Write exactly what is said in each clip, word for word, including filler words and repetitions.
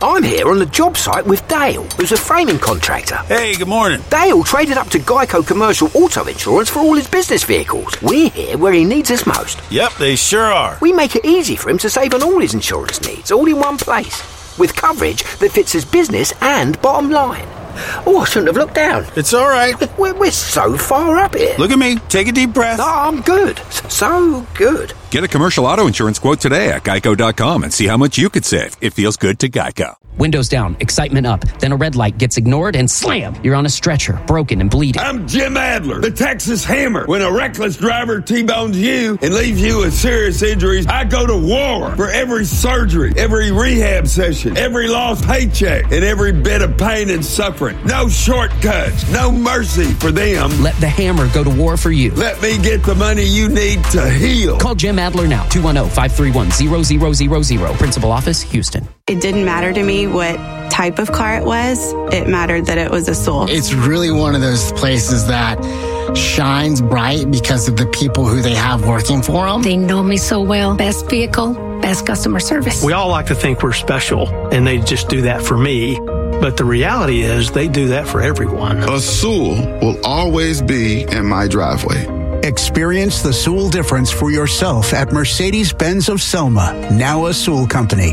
I'm here on the job site with Dale, who's a framing contractor. Hey, good morning. Dale traded up to Geico Commercial Auto Insurance for all his business vehicles. We're here where he needs us most. Yep, they sure are. We make it easy for him to save on all his insurance needs, all in one place, with coverage that fits his business and bottom line. Oh, I shouldn't have looked down. It's all right. We're, we're so far up here. Look at me. Take a deep breath. Oh, I'm good. So good. Get a commercial auto insurance quote today at geico dot com and see how much you could save. It feels good to Geico. Windows down, excitement up, then a red light gets ignored and slam! You're on a stretcher, broken and bleeding. I'm Jim Adler, the Texas Hammer. When a reckless driver T-bones you and leaves you with serious injuries, I go to war for every surgery, every rehab session, every lost paycheck, and every bit of pain and suffering. No shortcuts, no mercy for them. Let the Hammer go to war for you. Let me get the money you need to heal. Call Jim Adler now, two one zero, five three one, zero zero zero zero. Principal office, Houston. It didn't matter to me what type of car it was. It mattered that it was a Soul. It's really one of those places that shines bright because of the people who they have working for them. They know me so well. Best vehicle, best customer service. We all like to think we're special, and they just do that for me. But the reality is they do that for everyone. A Soul will always be in my driveway. Experience the Soul difference for yourself at Mercedes-Benz of Selma, now a Soul company.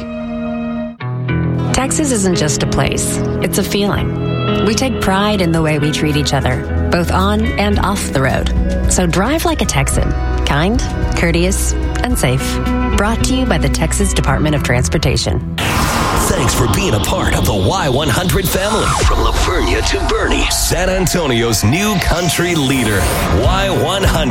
Texas isn't just a place, it's a feeling. We take pride in the way we treat each other, both on and off the road. So drive like a Texan, kind, courteous, and safe. Brought to you by the Texas Department of Transportation. Thanks for being a part of the Y one hundred family. From La Vernia to Bernie, San Antonio's new country leader, Y one hundred.